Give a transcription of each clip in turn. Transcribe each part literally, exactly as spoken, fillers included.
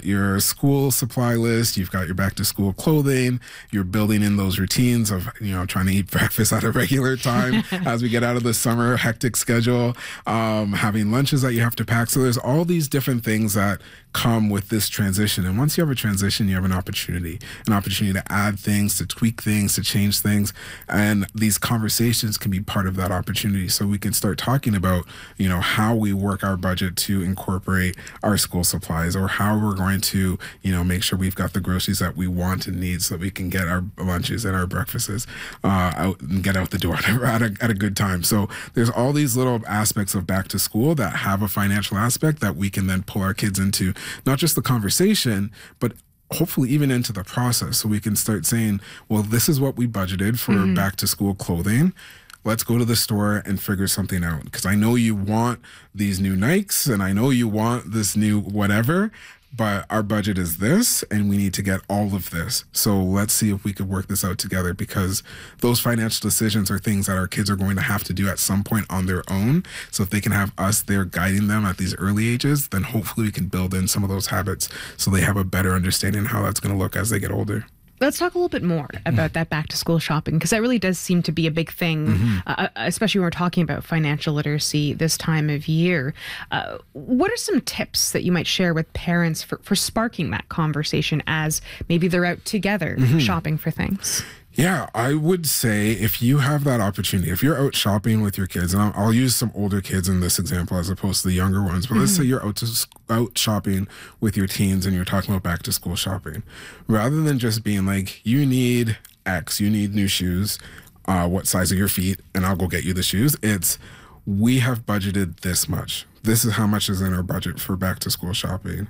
your school supply list, you've got your back to school clothing, you're building in those routines of, you know, trying to eat breakfast at a regular time as we get out of the summer hectic schedule, um, having lunches that you have to pack. So there's all these different things that come with this transition. And once you have a transition, you have an opportunity, an opportunity to add things, to tweak things, to change things. And these conversations can be part of that opportunity. So we can start talking about, you know, how we work our budget to incorporate our school supplies, or how we're going to, you know, make sure we've got the groceries that we want and need so that we can get our lunches and our breakfasts uh, out and get out the door at a, at a good time. So there's all these little aspects of back to school that have a financial aspect that we can then pull our kids into, not just the conversation, but hopefully even into the process. So we can start saying, well, this is what we budgeted for mm-hmm. back to school clothing. Let's go to the store and figure something out. Because I know you want these new Nikes and I know you want this new whatever, but our budget is this and we need to get all of this. So let's see if we could work this out together, because those financial decisions are things that our kids are going to have to do at some point on their own. So if they can have us there guiding them at these early ages, then hopefully we can build in some of those habits so they have a better understanding of how that's going to look as they get older. Let's talk a little bit more about that back to school shopping, because that really does seem to be a big thing, mm-hmm. uh, especially when we're talking about financial literacy this time of year. Uh, what are some tips that you might share with parents for, for sparking that conversation as maybe they're out together mm-hmm. shopping for things? Yeah, I would say if you have that opportunity, if you're out shopping with your kids, and I'll, I'll use some older kids in this example as opposed to the younger ones, but mm-hmm. let's say you're out to, out shopping with your teens and you're talking about back to school shopping, rather than just being like, you need X, you need new shoes, uh, what size are your feet, and I'll go get you the shoes. It's, we have budgeted this much. This is how much is in our budget for back to school shopping.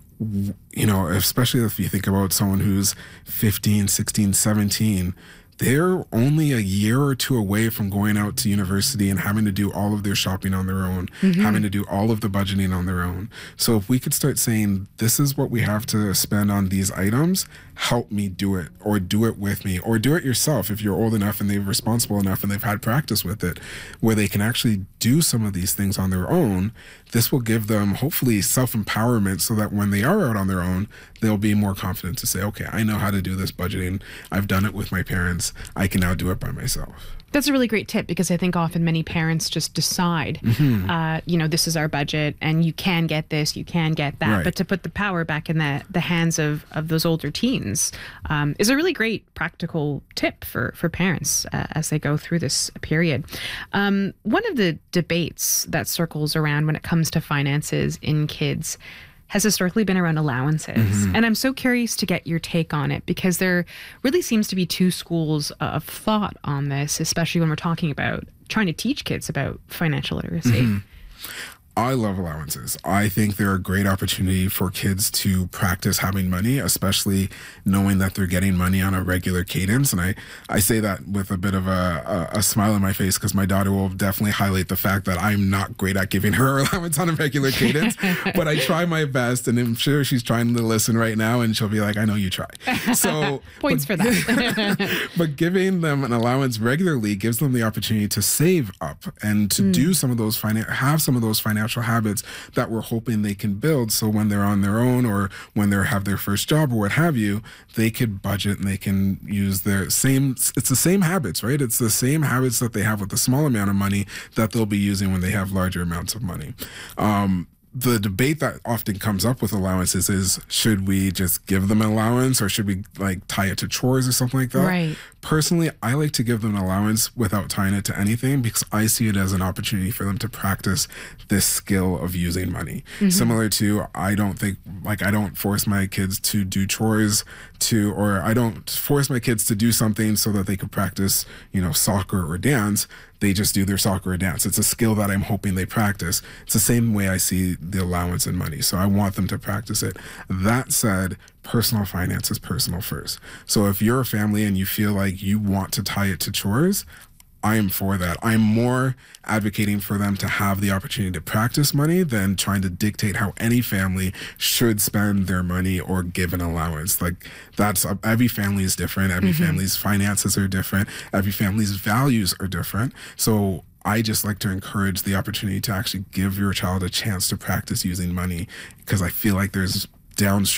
You know, especially if you think about someone who's fifteen, sixteen, seventeen, they're only a year or two away from going out to university and having to do all of their shopping on their own, mm-hmm. having to do all of the budgeting on their own. So if we could start saying, this is what we have to spend on these items, help me do it, or do it with me, or do it yourself if you're old enough and they're responsible enough and they've had practice with it, where they can actually do some of these things on their own. This will give them hopefully self-empowerment so that when they are out on their own, they'll be more confident to say, okay, I know how to do this budgeting. I've done it with my parents. I can now do it by myself. That's a really great tip, because I think often many parents just decide, mm-hmm. uh, you know, this is our budget and you can get this, you can get that. Right. But to put the power back in the, the hands of, of those older teens um, is a really great practical tip for, for parents uh, as they go through this period. Um, one of the debates that circles around when it comes to finances in kids has historically been around allowances. Mm-hmm. And I'm so curious to get your take on it, because there really seems to be two schools of thought on this, especially when we're talking about trying to teach kids about financial literacy. Mm-hmm. I love allowances. I think they're a great opportunity for kids to practice having money, especially knowing that they're getting money on a regular cadence. And I, I say that with a bit of a, a, a smile on my face, because my daughter will definitely highlight the fact that I'm not great at giving her allowance on a regular cadence, but I try my best, and I'm sure she's trying to listen right now, and she'll be like, I know you try. So points but, for that. But giving them an allowance regularly gives them the opportunity to save up and to mm. do some of those finan- have some of those financial habits that we're hoping they can build, so when they're on their own or when they have their first job or what have you, they could budget and they can use their same, it's the same habits, right? It's the same habits that they have with a small amount of money that they'll be using when they have larger amounts of money. Um, the debate that often comes up with allowances is, should we just give them an allowance, or should we like tie it to chores or something like that? Right. Personally, I like to give them an allowance without tying it to anything, because I see it as an opportunity for them to practice this skill of using money. Mm-hmm. Similar to, I don't think, like I don't force my kids to do chores to, or I don't force my kids to do something so that they could practice, you know, soccer or dance. They just do their soccer or dance. It's a skill that I'm hoping they practice. It's the same way I see the allowance in money. So I want them to practice it. That said, personal finance is personal first. So if you're a family and you feel like you want to tie it to chores, I am for that. I'm more advocating for them to have the opportunity to practice money than trying to dictate how any family should spend their money or give an allowance. Like that's, every family is different. Every mm-hmm. family's finances are different. Every family's values are different. So I just like to encourage the opportunity to actually give your child a chance to practice using money, because I feel like there's downstream